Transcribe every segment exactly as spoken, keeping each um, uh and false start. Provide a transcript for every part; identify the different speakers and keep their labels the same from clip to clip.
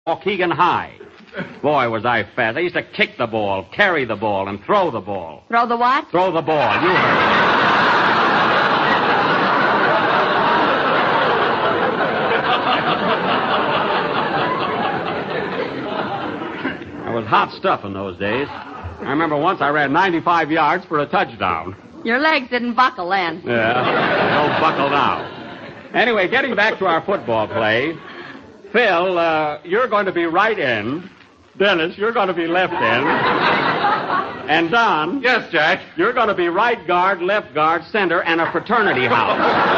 Speaker 1: Waukegan High. Boy, was I fast. I used to kick the ball, carry the ball, and throw the ball.
Speaker 2: Throw the what?
Speaker 1: Throw the ball. You heard it. It was hot stuff in those days. I remember once I ran ninety-five yards for a touchdown.
Speaker 2: Your legs didn't buckle then.
Speaker 1: Yeah, don't buckle now. Anyway, getting back to our football play, Phil, uh, you're going to be right end. Dennis, you're going to be left end. And Don.
Speaker 3: Yes, Jack.
Speaker 1: You're going to be right guard, left guard, center, and a fraternity house.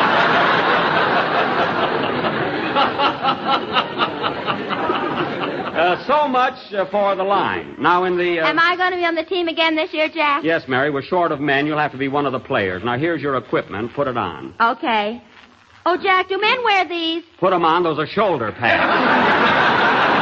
Speaker 1: uh, so much uh, for the line. Now in the... Uh...
Speaker 2: Am I going to be on the team again this year, Jack?
Speaker 1: Yes, Mary. We're short of men. You'll have to be one of the players. Now here's your equipment. Put it on.
Speaker 2: Okay. Oh, Jack, do men wear these?
Speaker 1: Put them on. Those are shoulder pads.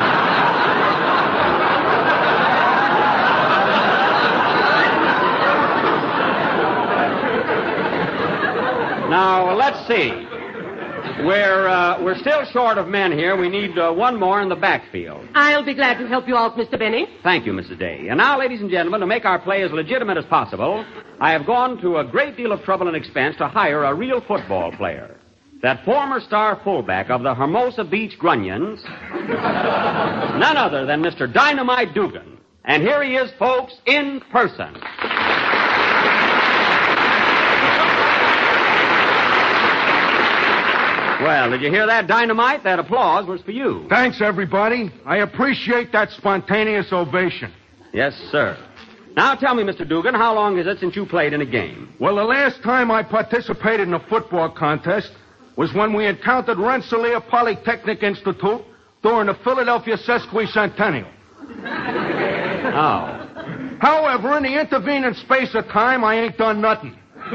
Speaker 1: Now, let's see. We're uh, we're still short of men here. We need uh, one more in the backfield.
Speaker 4: I'll be glad to help you out, Mister Benny.
Speaker 1: Thank you, Missus Day. And now, ladies and gentlemen, to make our play as legitimate as possible, I have gone to a great deal of trouble and expense to hire a real football player. That former star fullback of the Hermosa Beach Grunions, none other than Mister Dynamite Dugan. And here he is, folks, in person. Well, did you hear that, Dynamite? That applause was for you.
Speaker 3: Thanks, everybody. I appreciate that spontaneous ovation.
Speaker 1: Yes, sir. Now tell me, Mister Dugan, how long is it since you played in a game?
Speaker 3: Well, the last time I participated in a football contest was when we encountered Rensselaer Polytechnic Institute during the Philadelphia Sesquicentennial.
Speaker 1: Oh.
Speaker 3: However, in the intervening space of time, I ain't done nothing.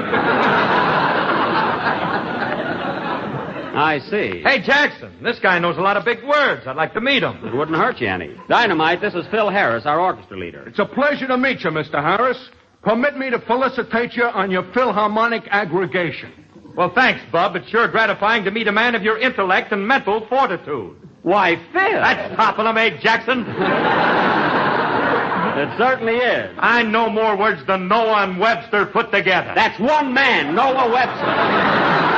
Speaker 1: I see.
Speaker 5: Hey, Jackson, this guy knows a lot of big words. I'd like to meet him.
Speaker 1: It wouldn't hurt you any. Dynamite, this is Phil Harris, our orchestra leader.
Speaker 3: It's a pleasure to meet you, Mister Harris. Permit me to felicitate you on your Philharmonic aggregation.
Speaker 5: Well, thanks, Bub. It's sure gratifying to meet a man of your intellect and mental fortitude.
Speaker 1: Why, Phil.
Speaker 5: That's topping him, eh, Jackson?
Speaker 1: It certainly is.
Speaker 5: I know more words than Noah and Webster put together.
Speaker 1: That's one man, Noah Webster.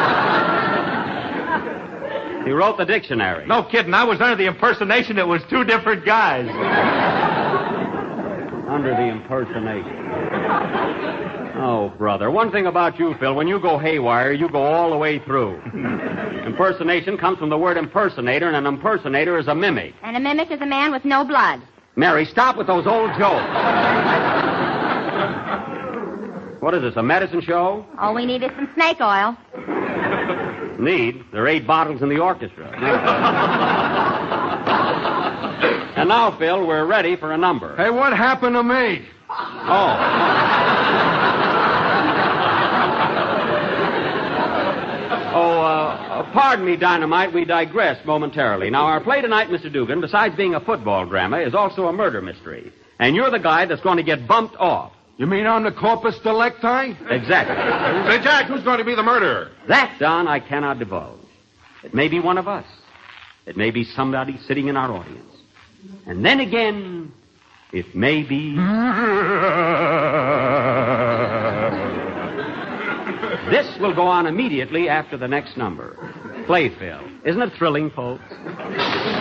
Speaker 1: He wrote the dictionary.
Speaker 5: No kidding. I was under the impersonation it was two different guys.
Speaker 1: Under the impersonation. Oh, brother. One thing about you, Phil, when you go haywire, you go all the way through. Impersonation comes from the word impersonator, and an impersonator is a mimic.
Speaker 2: And a mimic is a man with no blood.
Speaker 1: Mary, stop with those old jokes. What is this, a medicine show?
Speaker 2: All we need is some snake oil.
Speaker 1: Need? There are eight bottles in the orchestra. And now, Phil, we're ready for a number.
Speaker 3: Hey, what happened to me?
Speaker 1: Oh. Oh, uh, pardon me, Dynamite, we digress momentarily. Now, our play tonight, Mister Dugan, besides being a football drama, is also a murder mystery. And you're the guy that's going to get bumped off.
Speaker 3: You mean I'm the corpus delicti?
Speaker 1: Exactly.
Speaker 3: Say, Jack, who's going to be the murderer?
Speaker 1: That, Don, I cannot divulge. It may be one of us. It may be somebody sitting in our audience. And then again, it may be... This will go on immediately after the next number. Play, Phil. Isn't it thrilling, folks?